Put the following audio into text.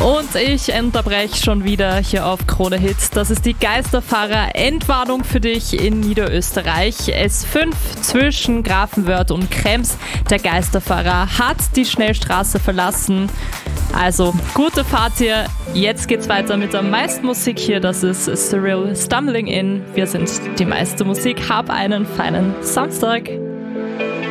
Und ich unterbreche schon wieder hier auf Krone Hits. Das ist die Geisterfahrer-Endwarnung für dich in Niederösterreich. S5 zwischen Grafenwörth und Krems. Der Geisterfahrer hat die Schnellstraße verlassen. Also, gute Fahrt hier. Jetzt geht's weiter mit der meisten Musik hier. Das ist Cyril Stumbling In. Wir sind die meiste Musik. Hab einen feinen Samstag.